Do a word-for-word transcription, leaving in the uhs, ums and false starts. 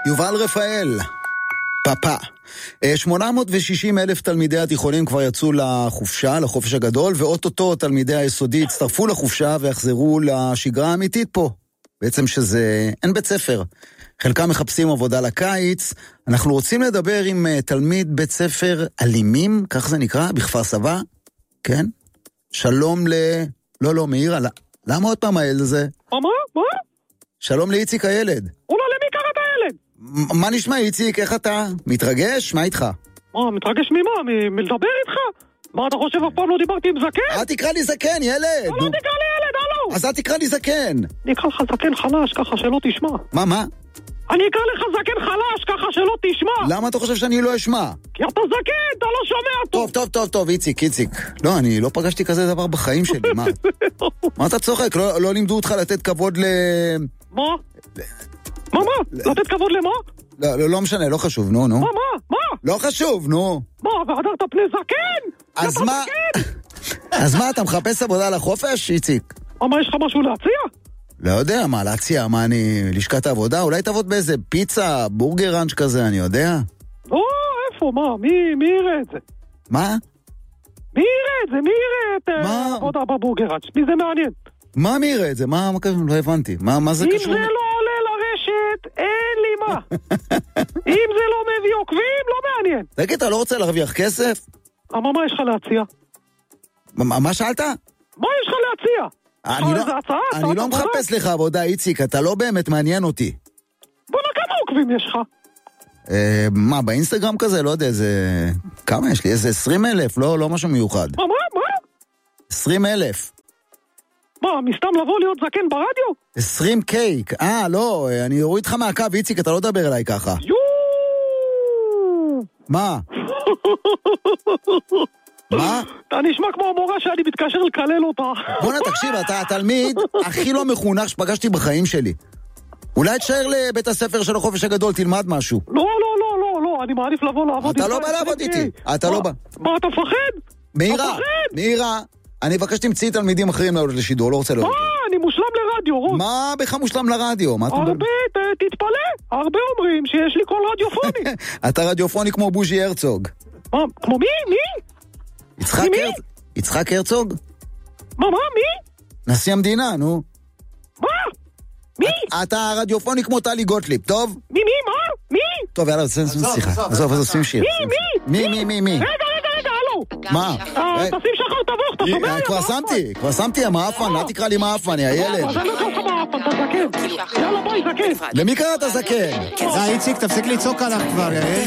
יובל רפאל, פאפה. שמונה מאות ושישים אלף תלמידי התיכונים כבר יצאו לחופשה, לחופש הגדול, ואוטוטו תלמידי היסודי הצטרפו לחופשה ויחזרו לשגרה האמיתית פה. בעצם שזה אין בית ספר. חלקם מחפשים עבודה לקיץ. אנחנו רוצים לדבר עם תלמיד בית ספר אלימים, כך זה נקרא, בכפר סבא. כן? שלום ל... לא, לא, מאירה, למה עוד פעם הילד הזה? מה? מה? שלום לאיציק הילד. אולי למי קראת הילד? מה נשמע איציק, איך אתה? מתרגש? מה איתך? מה, מתרגש ממה? מלדבר איתך? מה אתה חושב, אף פעם לא דיברתי עם זקן? אל תקרא לי זקן, ילד! לא תקרא לי ילד, הלו! אז אל תקרא לי זקן! אני אקרא לך זקן חלש, ככה שלא תשמע. מה, מה? אני אקרא לך זקן חלש, ככה שלא תשמע. למה אתה חושב שאני לא אשמע? כי אתה זקן, אתה לא שומע טוב. טוב, טוב, טוב, טוב, איציק, איציק. לא, אני לא פגשתי כזה דבר בחיים שלי, מה? מה אתה צוחק? לא, לא לימדו אותך לתת כבוד ל... מה? מה, מה? לתת כבוד למה? לא, לא, לא משנה, לא חשוב, נו, נו. מה, מה? מה? לא חשוב, נו. מה, ועדרת פני זקן? אז מה? אז מה, אתה מחפש עבודה לחופש, איציק? מה, יש לך משהו להציע? לא יודע, מה להציע? מה, אני לשכת העבודה? אולי תעבוד באיזה פיצה, בורגר ראנץ' כזה, אני יודע. לא, איפה, מה? מי, מי יראה את זה? מה? מי יראה את זה? מי יראה את מה? העבודה בבורגר ראנץ'? מי זה מעניין? מה מי יראה את זה? מה, מה, לא הבנתי. מה, מה זה אם קשור? אם זה לא עולה לרשת, אין לי מה. אם זה לא מביא עוקבים, לא מעניין. תגיד, אתה לא רוצה להרוויח כסף? אבל מה יש לך להציע? מה, מה שאלת? מה יש לך להציע? אני לא, אני לא מחפש לך עבודה, איציק, אתה לא באמת מעניין אותי. בוא'נה, כמה עוקבים יש לך? אה, מה, באינסטגרם כזה? לא יודע, איזה... כמה יש לי? איזה עשרים אלף? לא, לא משהו מיוחד. מה, מה, מה? עשרים אלף. מה, מסתם לבוא להיות זקן ברדיו? עשרים קייק. אה, לא, אני אוריד לך מהקו, איציק, אתה לא דבר אליי ככה. יואו! מה? מה? אתה נשמע כמו המורה שאני מתקשר לקלל אותה. בוא'נה, תקשיב, אתה התלמיד הכי לא מחונך שפגשתי בחיים שלי. אולי תשאר לבית הספר של החופש הגדול, תלמד משהו. לא, לא, לא, לא, לא, אני מעדיף לבוא לעבוד איתך. אתה לא בא לעבוד איתי, אתה לא בא. מה, אתה מפחד? מאירה, מאירה, אני מבקש שתמצאי תלמידים אחרים לעלות לשידור, לא רוצה לעלות. מה, אני מושלם לרדיו, רוס. מה בך מושלם לרדיו? הרבה, תתפלא, הרבה אומרים שיש לי קול רדיופוני. אתה רדיופוני כמו בוז'י הרצוג. מה, כמו מי? מי? יצחק הרצוג? מה, מה, מי? נשיא המדינה, נו. מה? מי? אתה רדיופוני כמו טלי גוטליב, טוב? מי, מי, מה? מי? טוב, יאללה, עושים שיחה. עזוב, אז עושים שיר. מי, מי? מי, מי, מי, מי? רגע, רגע, רגע, הלו. מה? תשים שחר תבוך, אתה שומע? כבר שמתי, כבר שמתי, המאפן, אל תקרא לי מאפן, יא ילד. אז אני לא קורא לך מאפן, אתה זקן. יאללה, בואי, זקן. למי קראת זקן? די, איציק, תפסיק לצעוק עליו כבר, יא ילד.